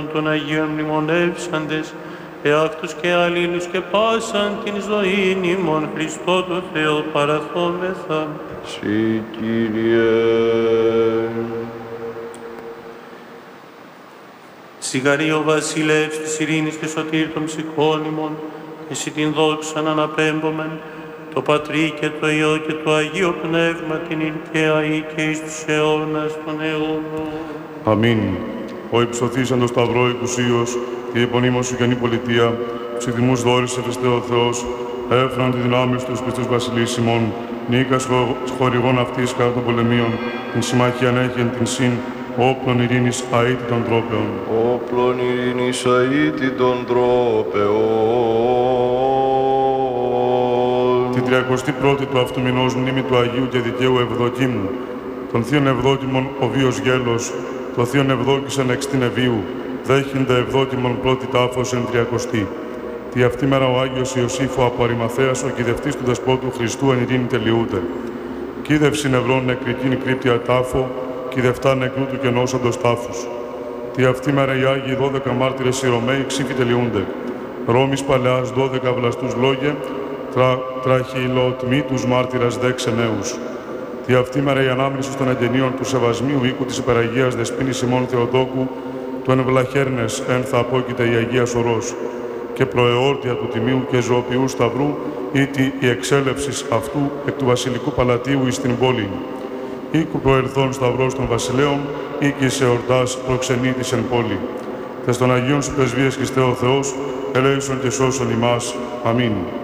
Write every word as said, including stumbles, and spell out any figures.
των Αγίων μνημονεύσαντες, εαυτούς και αλλήλους και πάσαν την ζωήν ημών Χριστό το Θεό παραθόμεθα. Συ Κύριε. Σιγαρή ο βασιλεύς της ειρήνης και σωτήρ των ψυχών ημών, εσύ την δόξαν αναπέμπομεν, το Πατρί και το Υιό και το Αγίο Πνεύμα την ειν και αεί και εις τους αιώνας των αιώνων. Αμήν. Ο υψωθής εν το σταυρό εκουσίως, τη επωνύμως σου γενή πολιτεία, τους ειδημούς δόρισε Χριστέ ο Θεός, έφεραν τη δυνάμει στους πιστούς βασιλείς ημών, νίκας χορηγών αυτής κατά των πολεμίων, την συμμαχία ανέχει την συν, όπλων ειρήνης αήτη των τρόπεων. Όπλων ειρήνης αήτη των τρόπεων. Την τριακοστή πρώτη του αυτού μηνός μνήμη του Αγίου και Δικαίου Ευδοκίμου, των θείων Ευδόκιμων ο βίος γέλος, το θείον Ευδόκησεν εξτήν Ευίου, δέχεινται Ευδόκιμον πρώτη τάφος εν τριακοστή. Τη αυτή μέρα ο Άγιος Ιωσήφο από Αρημαθέας, ο κυδευτής του Δεσπότου Χριστού εν ειρήνη τελειούται. Κίδευση νευρών νεκρικήν κρύπτια τάφο, κυδευτά νεκρού του κενώσαντος τάφους. Τη αυτή μέρα οι Άγιοι δώδεκα μάρτυρες οι Ρωμαίοι ξύφοι τελειούνται. Ρώμης παλαιάς δώδεκα βλαστούς λόγε, τρα, τραχυλοτμή τους μάρτυρας δέξε νέους. Τη αυτή μέρα η ανάμνηση των αγγενείων του Σεβασμίου οίκου της Υπεραγίας Δεσποίνης ημών Θεοτόκου, του εν βλαχέρνες εν θα απόκειται η Αγία Σωρός, και προεόρτια του Τιμίου και Ζωοποιού Σταυρού, ήτι η εξέλευσης αυτού εκ του Βασιλικού Παλατίου εις την πόλη. Οίκου προερθών Σταυρός των Βασιλέων, οίκη σε ορτάς προξενήτης εν πόλη. Τες των Αγίων σου πρεσβείες Χριστέ ο Θεός, ελέησον και σώσον ημάς. Αμήν.